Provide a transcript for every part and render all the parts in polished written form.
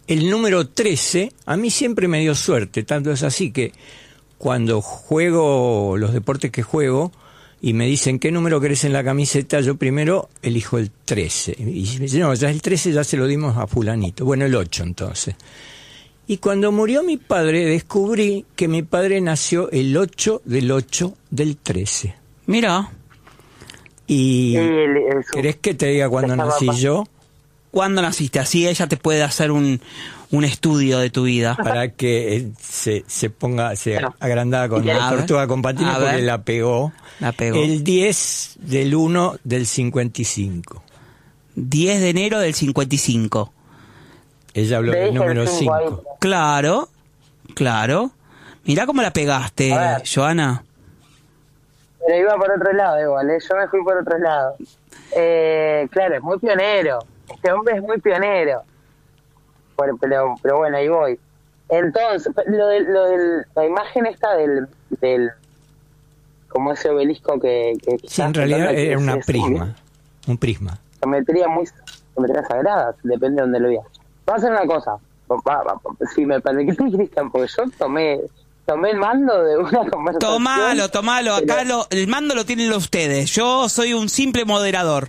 el número 13 a mí siempre me dio suerte, tanto es así que cuando juego los deportes que juego y me dicen qué número querés en la camiseta, yo primero elijo el 13. Y me dicen, no, ya el 13 ya se lo dimos a fulanito. Bueno, el 8 entonces. Y cuando murió mi padre, descubrí que mi padre nació el 8 del 8 del 13. Mira. ¿Y querés que te diga cuándo nací yo? ¿Cuándo naciste? Así ella te puede hacer un estudio de tu vida. Para que se agrandada con la tortuga con patines, porque la pegó. El 10 del 1 del 55. 10 de enero del 55. Ella habló del número 5. Claro. Mirá cómo la pegaste, Joana. Pero iba por otro lado igual, yo me fui por otro lado. Claro, es muy pionero. Este hombre es muy pionero. Pero bueno, ahí voy. Entonces, la imagen esta del como ese obelisco que sí, en realidad era una prisma. Un prisma. Geometría sagrada, depende de donde lo veas. Va a hacer una cosa, si me permitís, Cristian, porque yo tomé el mando de una conversación. Tomalo, acá el mando lo tienen ustedes, yo soy un simple moderador.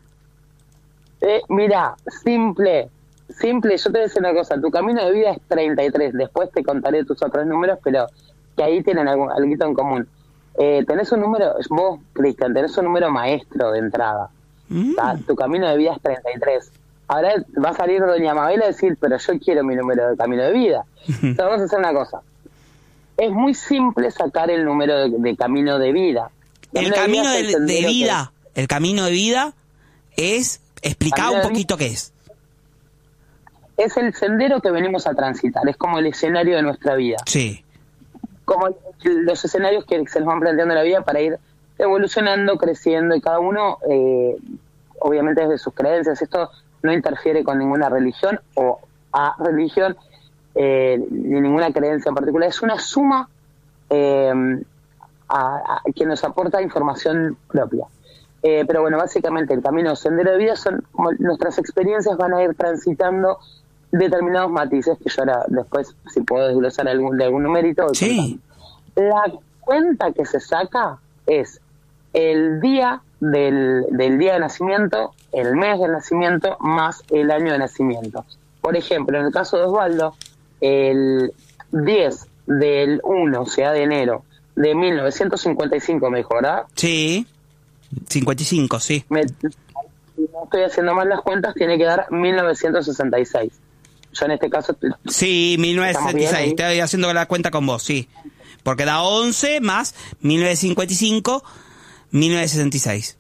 Mira, simple, yo te voy a decir una cosa, tu camino de vida es 33, después te contaré tus otros números, pero que ahí tienen algo en común. Tenés un número, vos, Cristian, tenés un número maestro de entrada. Tu camino de vida es 33. Ahora va a salir doña Mabel a decir, pero yo quiero mi número de camino de vida. Entonces vamos a hacer una cosa. Es muy simple sacar el número de camino de vida. El camino de vida, el camino de vida es, explicar un poquito qué es. Es el sendero que venimos a transitar, es como el escenario de nuestra vida. Sí. Como los escenarios que se nos van planteando en la vida para ir evolucionando, creciendo, y cada uno, obviamente desde sus creencias. Esto no interfiere con ninguna religión o a religión, ni ninguna creencia en particular. Es una suma que nos aporta información propia. Pero bueno, básicamente el camino sendero de vida son como nuestras experiencias van a ir transitando determinados matices, que yo ahora después, si puedo desglosar de algún numérito. Sí. La cuenta que se saca es el día del día de nacimiento, el mes de nacimiento, más el año de nacimiento. Por ejemplo, en el caso de Osvaldo, el 10 del 1, o sea, de enero de 1955, me dijo, ¿verdad? Sí, 55, sí. No estoy haciendo mal las cuentas, tiene que dar 1966. Yo en este caso... Sí, 1966, estoy haciendo la cuenta con vos, sí. Porque da 11 más 1955, 1966.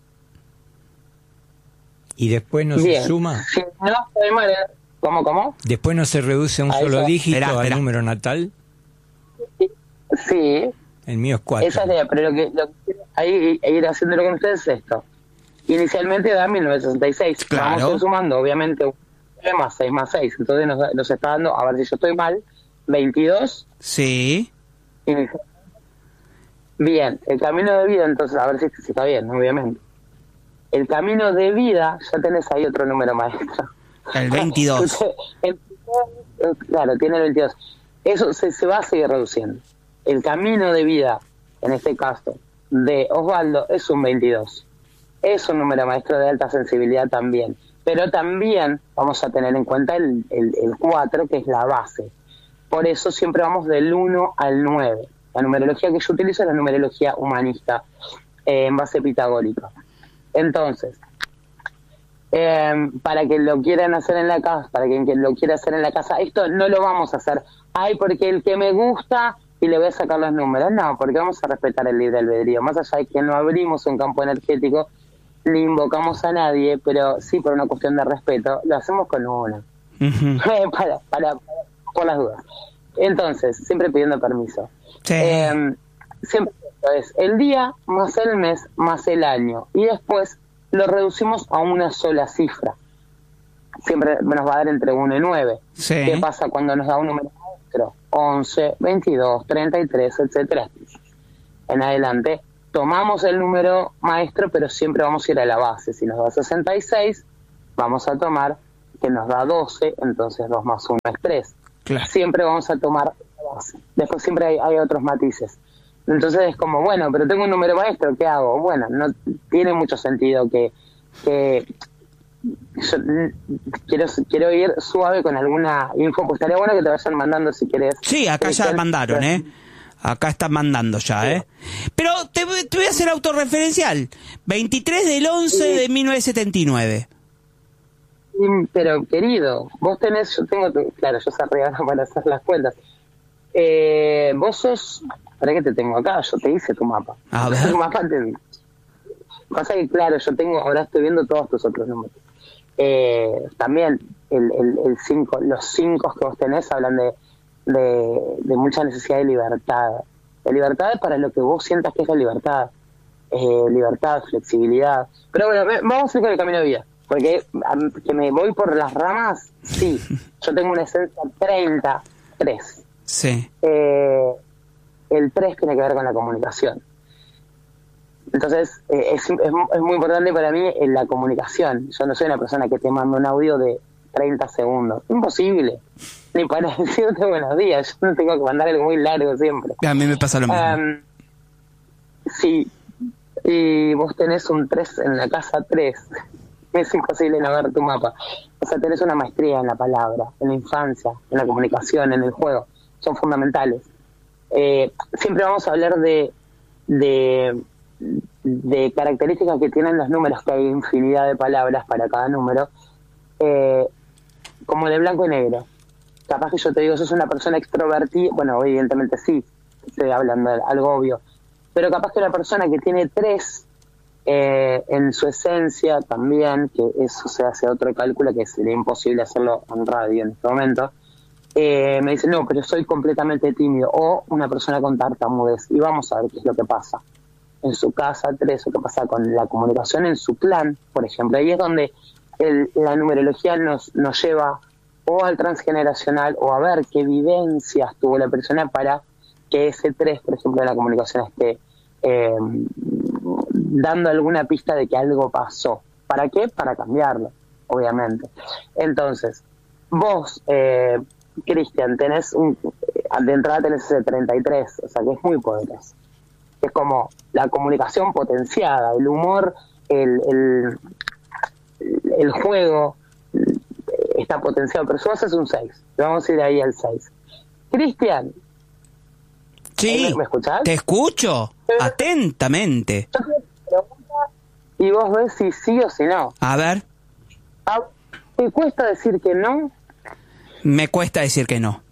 ¿Y después no se suma? Sí, no, estoy mal. ¿Cómo? ¿Después no se reduce a un solo dígito al número natal? Sí. El mío es 4. Esa es la idea, pero lo que ahí ir haciéndolo con ustedes es esto. Inicialmente da 1966. Claro. Vamos a ir sumando, obviamente, 9 más 6 más 6. Entonces nos está dando, a ver si yo estoy mal, 22. Sí. Bien, el camino de vida, entonces, a ver si está bien, obviamente. El camino de vida, ya tenés ahí otro número maestro. El 22. Claro, tiene el 22. Eso se va a seguir reduciendo. El camino de vida, en este caso, de Osvaldo, es un 22. Es un número maestro de alta sensibilidad también. Pero también vamos a tener en cuenta el 4, que es la base. Por eso siempre vamos del 1 al 9. La numerología que yo utilizo es la numerología humanista, en base pitagórica. Entonces, para que lo quieran hacer en la casa, para quien lo quiera hacer en la casa, esto no lo vamos a hacer, porque el que me gusta y le voy a sacar los números, no, porque vamos a respetar el libre albedrío, más allá de que no abrimos un campo energético, ni invocamos a nadie, pero sí por una cuestión de respeto, lo hacemos con uno, por las dudas. Entonces, siempre pidiendo permiso. Sí. Siempre es el día más el mes más el año, y después lo reducimos a una sola cifra. Siempre nos va a dar entre 1 y 9. Sí. ¿Qué pasa cuando nos da un número maestro? 11, 22, 33, etcétera. En adelante, tomamos el número maestro, pero siempre vamos a ir a la base. Si nos da 66, vamos a tomar que nos da 12, entonces 2 más 1 es 3. Claro. Siempre vamos a tomar la base. Después siempre hay otros matices. Entonces es como, bueno, pero tengo un número maestro, ¿qué hago? Bueno, no tiene mucho sentido que yo quiero ir suave con alguna info, pues estaría bueno que te vayan mandando si querés. Sí, acá ya mandaron, Acá están mandando ya, sí. Pero te voy a hacer autorreferencial. 23/11 de 1979. Pero, querido, vos tenés, yo tengo, claro, yo se arriba para hacer las cuentas. Vos sos, ¿para qué te tengo acá? Yo te hice tu mapa. A ver. Tu mapa pasa que, claro, ahora estoy viendo todos tus otros números. También el 5, los 5 que vos tenés hablan de mucha necesidad de libertad. De libertad para lo que vos sientas que es la libertad. Libertad, flexibilidad. Pero bueno, vamos a ir con el camino de vida. Porque que me voy por las ramas, sí. Yo tengo una esencia 33. Sí. El 3 tiene que ver con la comunicación. Entonces, es muy importante para mí la comunicación. Yo no soy una persona que te manda un audio de 30 segundos. Imposible. Ni para decirte buenos días. Yo no tengo que mandar algo muy largo siempre. A mí me pasa lo mismo. Sí. Y vos tenés un 3 en la casa 3. Es imposible no ver tu mapa. O sea, tenés una maestría en la palabra, en la infancia, en la comunicación, en el juego. Son fundamentales. Siempre vamos a hablar de características que tienen los números, que hay infinidad de palabras para cada número, como de blanco y negro. Capaz que yo te digo, sos una persona extrovertida, bueno, evidentemente sí, estoy hablando de algo obvio, pero capaz que una persona que tiene 3 en su esencia también, que eso se hace otro cálculo que sería imposible hacerlo en radio en este momento, me dice, no, pero soy completamente tímido, o una persona con tartamudez, y vamos a ver qué es lo que pasa en su casa 3, o qué pasa con la comunicación en su clan, por ejemplo. Ahí es donde la numerología nos lleva o al transgeneracional, o a ver qué vivencias tuvo la persona para que ese 3, por ejemplo, de la comunicación esté dando alguna pista de que algo pasó. ¿Para qué? Para cambiarlo, obviamente. Entonces, vos, Cristian, tenés de entrada tenés ese 33, o sea que es muy poderoso. Es como la comunicación potenciada, el humor, el juego está potenciado, pero vos haces un 6. Vamos a ir ahí al 6. Cristian. Sí, ¿Me escuchás? Te escucho atentamente. Yo te pregunto y vos ves si sí o si no. A ver. ¿Te cuesta decir que no? Me cuesta decir que no.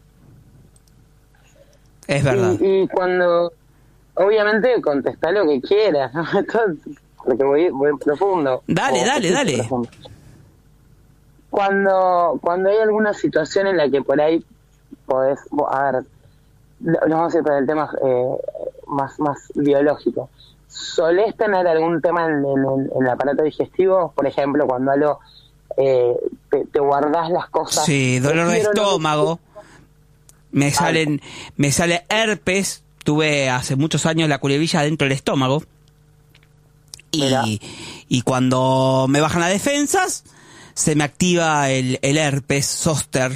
Es verdad. Y cuando... Obviamente contestá lo que quieras, ¿no? Porque voy profundo. Dale. Profundo. Cuando hay alguna situación en la que por ahí podés... A ver, nos vamos a ir para el tema más biológico. ¿Solés tener algún tema en el aparato digestivo? Por ejemplo, cuando algo te guardás las cosas. Sí, dolor de estómago. Me sale herpes. Tuve hace muchos años la culebilla dentro del estómago. Y cuando me bajan las defensas, se me activa el herpes zóster.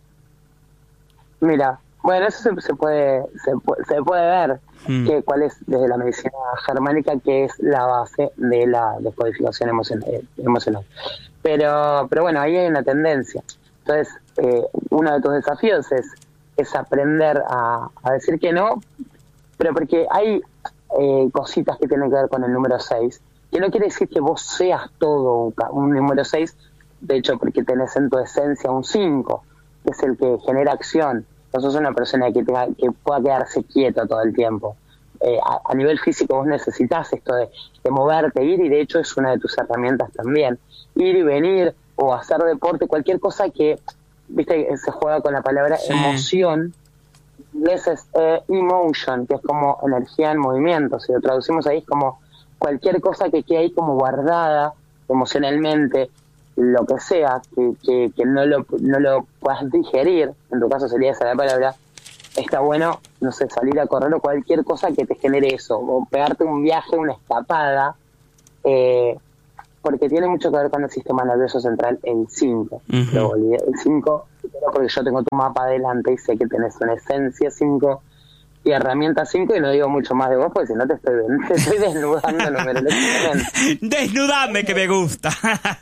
Mira, bueno, eso se puede ver, que cuál es desde la medicina germánica, que es la base de la descodificación emocional. Pero bueno, ahí hay una tendencia. Entonces, uno de tus desafíos es aprender a decir que no, pero porque hay cositas que tienen que ver con el número 6, que no quiere decir que vos seas todo un número 6, de hecho, porque tenés en tu esencia un 5, que es el que genera acción. No sos una persona que pueda quedarse quieto todo el tiempo. A nivel físico vos necesitas esto de moverte, ir, y de hecho es una de tus herramientas también. Ir y venir, o hacer deporte, cualquier cosa que, viste, se juega con la palabra emoción. En inglés es emotion, que es como energía en movimiento. Si lo traducimos ahí es como cualquier cosa que quede ahí como guardada emocionalmente, lo que sea, que no lo puedas digerir, en tu caso sería esa la palabra. Está bueno, no sé, salir a correr o cualquier cosa que te genere eso, o pegarte un viaje, una escapada, porque tiene mucho que ver con el sistema nervioso central, el 5. Lo olvidé, el 5, porque yo tengo tu mapa adelante y sé que tenés una esencia 5 y herramienta 5, y no digo mucho más de vos, porque si no te estoy desnudando numerológicamente. Desnudame, que me gusta.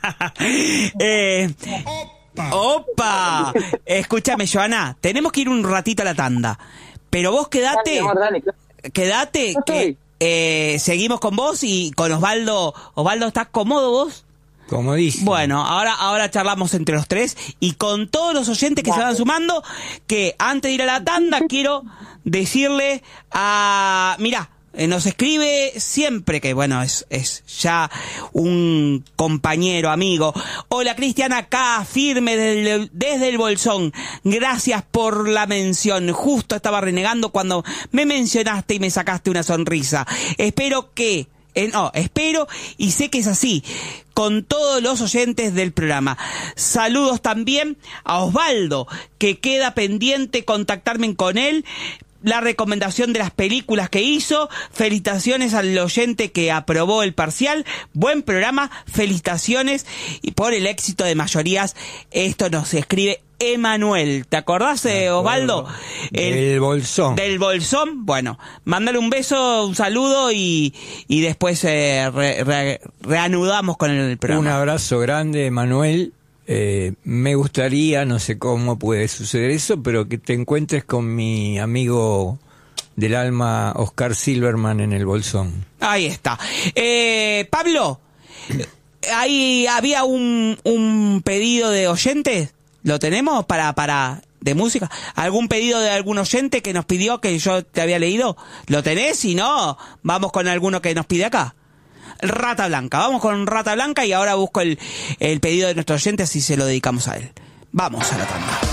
¡Opa! Escúchame, Joana, tenemos que ir un ratito a la tanda, pero vos quedate, Dale, amor, dale. quedate, No que seguimos con vos y con Osvaldo. Osvaldo, ¿estás cómodo vos? Comodísimo. Bueno, ahora charlamos entre los tres y con todos los oyentes que se van sumando, que antes de ir a la tanda quiero decirle a... Mirá, nos escribe siempre, que bueno, es ya un compañero, amigo. Hola, Cristian, acá, firme desde el Bolsón. Gracias por la mención. Justo estaba renegando cuando me mencionaste y me sacaste una sonrisa. Espero y sé que es así, con todos los oyentes del programa. Saludos también a Osvaldo, que queda pendiente contactarme con él. La recomendación de las películas que hizo. Felicitaciones al oyente que aprobó el parcial. Buen programa, felicitaciones y por el éxito de mayorías. Esto nos escribe Emanuel. ¿Te acordás, Osvaldo? Del Bolsón. Del Bolsón. Bueno, mándale un beso, un saludo y después reanudamos con el programa. Un abrazo grande, Emanuel. Me gustaría, no sé cómo puede suceder eso, pero que te encuentres con mi amigo del alma, Oscar Silverman, en el Bolsón. Ahí está. Pablo, ahí había un pedido de oyentes. ¿Lo tenemos de música? ¿Algún pedido de algún oyente que nos pidió que yo te había leído? ¿Lo tenés? Si no, vamos con alguno que nos pide acá. Rata Blanca, vamos con Rata Blanca y ahora busco el pedido de nuestro oyente, así se lo dedicamos a él. Vamos a la tanda.